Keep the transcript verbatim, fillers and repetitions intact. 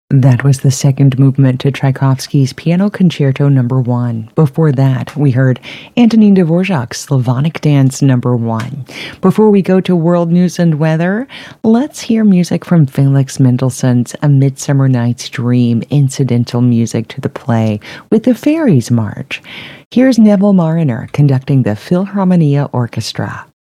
That was the second movement to Tchaikovsky's Piano Concerto Number One. Before that, we heard Antonin Dvorak's Slavonic Dance Number One. Before we go to world news and weather, let's hear music from Felix Mendelssohn's A Midsummer Night's Dream, incidental music to the play with the Fairies March. Here's Neville Marriner conducting the Philharmonia Orchestra.